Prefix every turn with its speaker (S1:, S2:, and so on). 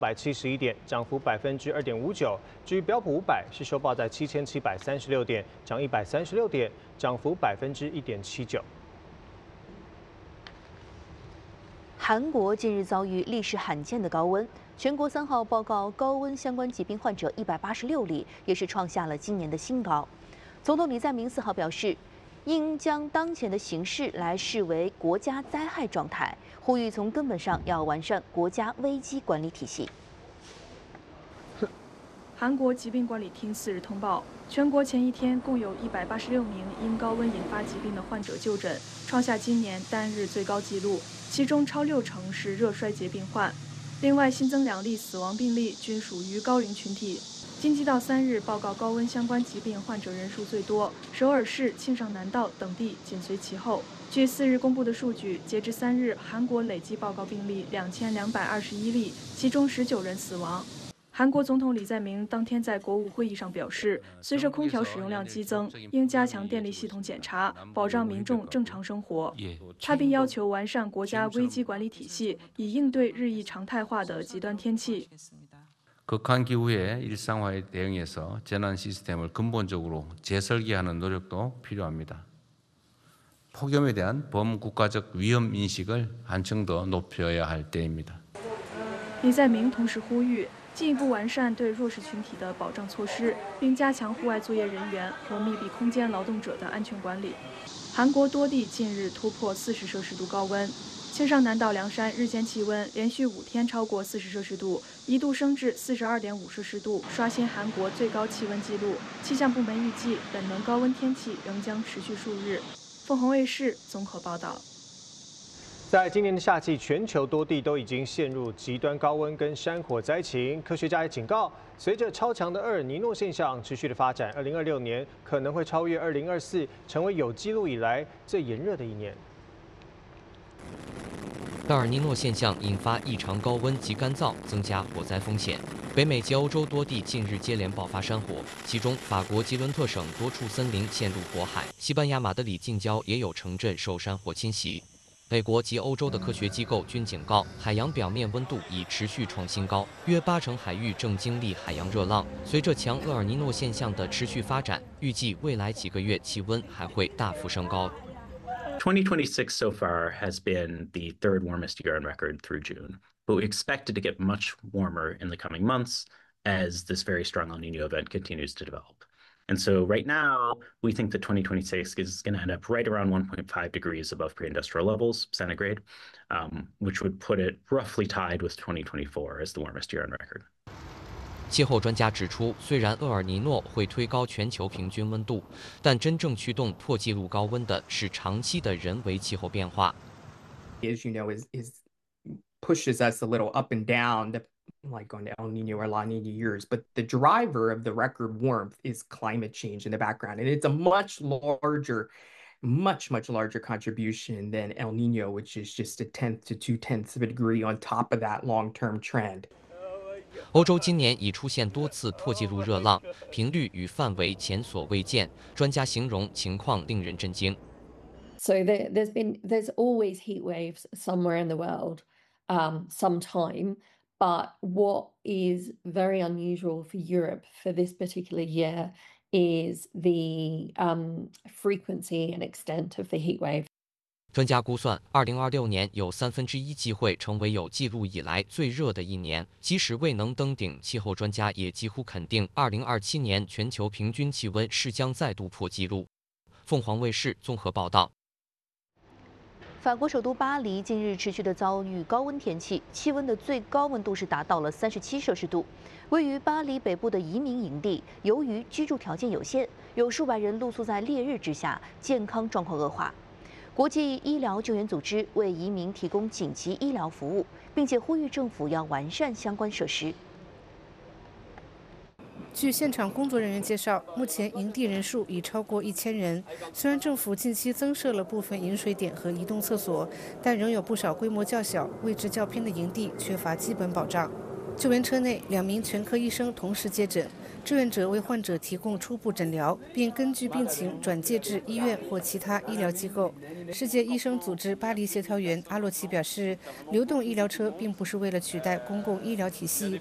S1: 171点，涨幅2.59%。至于标普500是收报在7736点，涨136点，涨幅1.79%。
S2: 韩国近日遭遇历史罕见的高温，全国3号报告高温相关疾病患者186例，也是创下了今年的新高。总统李在明4号表示，应将当前的形势来视为国家灾害状态，呼吁从根本上要完善国家危机管理体系。
S3: 韩国疾病管理厅4日通报，全国前一天共有186名因高温引发疾病的患者就诊，创下今年单日最高纪录，其中超60%是热衰竭病患。另外新增2例死亡病例，均属于高龄群体。京畿道3日报告高温相关疾病患者人数最多，首尔市、庆尚南道等地紧随其后。据4日公布的数据，截至3日，韩国累计报告病例2221例，其中19人死亡。韩国总统李在明当天在国务会议上表示，随着空调使用量激增，应加强电力系统检查，保障民众正常生活。他并要求完善国家危机管理体系，以应对日益常态化的极端天气。
S4: 극한 기후의 일상화에 대응해서 재난 시스템을 근본적으로 재설계하는 노력도 필요합니다. 폭염에 대한 범국가적 위험 인식을 한층 더 높여야 할 때입니다.
S3: 李在明同时呼吁，进一步完善对弱势群体的保障措施，并加强户外作业人员和密闭空间劳动者的安全管理。韩国多地近日突破40摄氏度高温。 庆尚南道凉山日间气温连续5天超过40摄氏度，一度升至42.5摄氏度，刷新韩国最高气温纪录。气象部门预计，本轮高温天气仍将持续数日。凤凰卫视综合报道。
S1: 在今年的夏季，全球多地都已经陷入极端高温跟山火灾情。科学家也警告，随着超强的厄尔尼诺现象持续的发展，2026年可能会超越2024，成为有记录以来最炎热的一年。
S5: 厄尔尼诺现象引发异常高温及干燥，增加火灾风险。北美及欧洲多地近日接连爆发山火，其中法国吉伦特省多处森林陷入火海，西班牙马德里近郊也有城镇受山火侵袭。美国及欧洲的科学机构均警告，海洋表面温度已持续创新高，约80%海域正经历海洋热浪。随着强厄尔尼诺现象的持续发展，预计未来几个月气温还会大幅升高。
S6: 2026 so far has been the third warmest year on record through June, but we expect it to get much warmer in the coming months as this very strong El Nino event continues to develop. And so right now, we think that 2026 is going to end up right around 1.5 degrees above pre-industrial levels, centigrade, which would put it roughly tied with 2024 as the warmest year on record.
S5: 气候专家指出，虽然厄尔尼诺会推高全球平均温度，但真正驱动破纪录高温的是长期的人为气候变化。
S7: As you know, is pushes us a little up and down, like on El Nino or La Nina years. But the driver of the record warmth is climate change in the background, and it's a much larger contribution than El Nino, which is just 1/10 to 2/10 of a degree on top of that long-term trend.
S5: 欧洲今年已出现多次破纪录热浪，频率与范围前所未见。专家形容情况令人震惊。
S8: So there's always heat waves somewhere in the world, sometime. But what is very unusual for Europe for this particular year is the frequency and extent of the heat wave.
S5: 专家估算，2026年有1/3机会成为有记录以来最热的一年。即使未能登顶，气候专家也几乎肯定，2027年全球平均气温是将再度破纪录。凤凰卫视综合报道。
S2: 法国首都巴黎近日持续的遭遇高温天气，气温的最高温度是达到了37摄氏度。位于巴黎北部的移民营地，由于居住条件有限，有数百人露宿在烈日之下，健康状况恶化。 国际医疗救援组织为移民提供紧急医疗服务，并且呼吁政府要完善相关设施。
S9: 据现场工作人员介绍，目前营地人数已超过1000人。虽然政府近期增设了部分饮水点和移动厕所，但仍有不少规模较小、位置较偏的营地缺乏基本保障。救援车内，2名全科医生同时接诊， 志愿者为患者提供初步诊疗，并根据病情转介至医院或其他医疗机构。世界医生组织巴黎协调员阿洛奇表示，流动医疗车并不是为了取代公共医疗体系，